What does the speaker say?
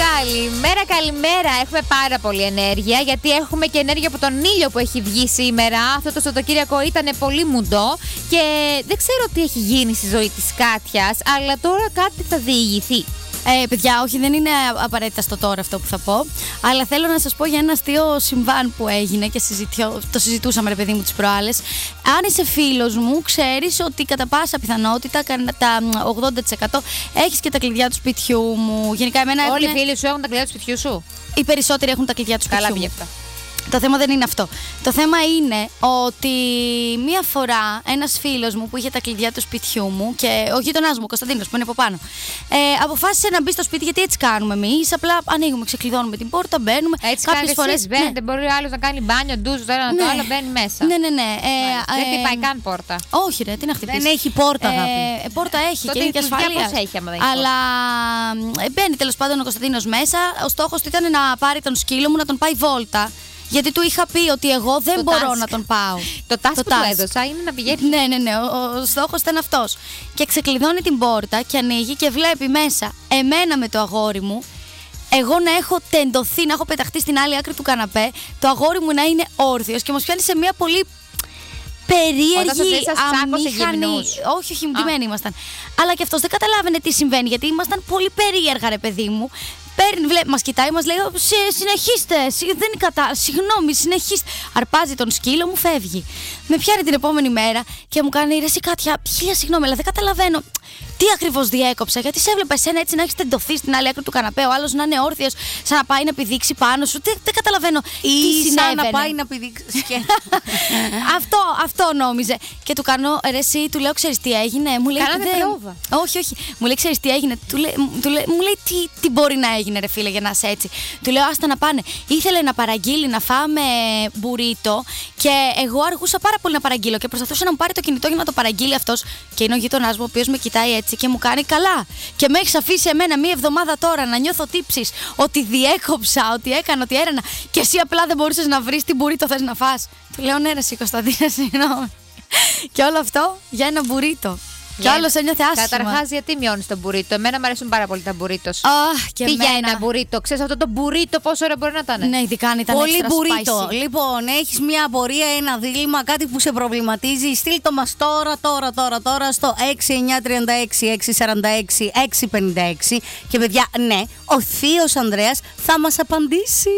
Καλημέρα, καλημέρα. Έχουμε πάρα πολύ ενέργεια, γιατί έχουμε και ενέργεια από τον ήλιο που έχει βγει σήμερα. Αυτό το Σαββατοκύριακο ήταν πολύ μουντό και δεν ξέρω τι έχει γίνει στη ζωή της Κάτιας, αλλά τώρα κάτι θα διηγηθεί. Παιδιά, όχι, δεν είναι απαραίτητα στο τώρα αυτό που θα πω. Αλλά θέλω να σας πω για ένα αστείο συμβάν που έγινε και το συζητούσαμε, ρε παιδί μου, τις προάλλες. Αν είσαι φίλος μου, ξέρεις ότι κατά πάσα πιθανότητα, τα 80% έχεις και τα κλειδιά του σπιτιού μου. Γενικά, όλοι οι φίλοι σου έχουν τα κλειδιά του σπιτιού σου? Οι περισσότεροι έχουν τα κλειδιά του σπιτιού μου. Καλά πήγε αυτό. Το θέμα δεν είναι αυτό. Το θέμα είναι ότι μία φορά ένας φίλος μου που είχε τα κλειδιά του σπιτιού μου και ο γείτονάς μου, ο Κωνσταντίνος, που είναι από πάνω, αποφάσισε να μπει στο σπίτι, γιατί έτσι κάνουμε εμείς. Απλά ανοίγουμε, ξεκλειδώνουμε την πόρτα, μπαίνουμε. Έτσι κάποιες φορές μπαίνετε, ναι. Μπορεί ο άλλος να κάνει μπάνιο, ντουζ, το ένα, ναι. Το άλλο μπαίνει μέσα. Ναι. Δεν χτυπάει καν πόρτα. Όχι, ρε, τι να χτυπήσει. Δεν έχει πόρτα, πόρτα έχει τότε και είναι και ασφαλείας. Αλλά μπαίνει τέλος πάντων ο Κωνσταντίνος μέσα. Ο στόχος του ήταν να πάρει τον σκύλο μου, να τον πάει βόλτα. Γιατί του είχα πει ότι εγώ δεν μπορώ να τον πάω. Το task που του έδωσα είναι να πηγαίνει. Ναι. Ο στόχος ήταν αυτός. Και ξεκλειδώνει την πόρτα και ανοίγει και βλέπει μέσα εμένα με το αγόρι μου. Εγώ να έχω τεντωθεί, να έχω πεταχτεί στην άλλη άκρη του καναπέ. Το αγόρι μου να είναι όρθιος και μας πιάνει σε μια πολύ περίεργη αμήχανη. Όχι, ντυμένοι ήμασταν. Αλλά και αυτός δεν καταλάβαινε τι συμβαίνει, γιατί ήμασταν πολύ περίεργα, ρε παιδί μου. Μας κοιτάει, μας λέει: συνεχίστε, δεν είναι συγγνώμη, συνεχίστε. Αρπάζει τον σκύλο μου, φεύγει. Με πιάνει την επόμενη μέρα και μου κάνει: ρε εσύ Κάτια, χίλια συγγνώμη, αλλά δεν καταλαβαίνω τι ακριβώς διέκοψα. Γιατί σε έβλεπα εσένα έτσι να έχεις τεντωθεί στην άλλη άκρη του καναπέ, ο άλλος να είναι όρθιος, σαν να πάει να πηδήξει πάνω σου. Δεν καταλαβαίνω τι συνέβαινε. Σαν να πάει να πηδήξει. Αυτό νόμιζε. Και του κάνω: ρε εσύ, του λέω: ξέρεις τι έγινε? Μου λέει: κάνανε πρόβα. Όχι. Μου λέει: ξέρεις τι έγινε? Μου λέει: τι μπορεί να έγινε, ρε φίλε, για να είσαι έτσι? Του λέω: άστα να πάνε. Ήθελε να παραγγείλει να φάμε μπουρίτο και εγώ αργούσα πάρα πολύ να παραγγείλω και προσπαθούσα να μου πάρει το κινητό για να το παραγγείλει αυτός. Και είναι ο γείτονάς μου, ο οποίος με κοιτάει έτσι και μου κάνει: καλά. Και με έχεις αφήσει εμένα μία εβδομάδα τώρα να νιώθω τύψεις ότι διέκοψα, ότι έκανα, ότι έρανα. Και εσύ απλά δεν μπορούσες να βρεις τι μπουρίτο θες να φας? Του λέω: ναι, ρε εσύ Κωνσταντίνα, συγγνώμη. Και όλο αυτό για ένα μπουρίτο. Και άλλο ένιωθε άσχημα. Καταρχάς, γιατί μειώνεις το μπουρίτο? Εμένα μου αρέσουν πάρα πολύ τα μπουρίτος. Τι για ένα μπουρίτο? Ξέρεις αυτό το μπουρίτο πόσο ώρα μπορεί να ήταν? Ναι, ειδικά αν ήταν πολύ μπουρίτο. Λοιπόν, έχεις μια απορία, ένα δίλημμα, κάτι που σε προβληματίζει? Στείλ το μας τώρα στο 6936 646 656. Και παιδιά, ναι, ο θείος Ανδρέας θα μας απαντήσει.